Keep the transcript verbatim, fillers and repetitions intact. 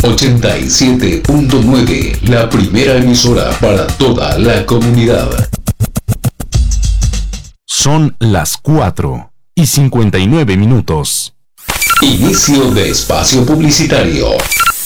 ochenta y siete punto nueve, la primera emisora para toda la comunidad. Son las cuatro y cincuenta y nueve minutos. Inicio de espacio publicitario.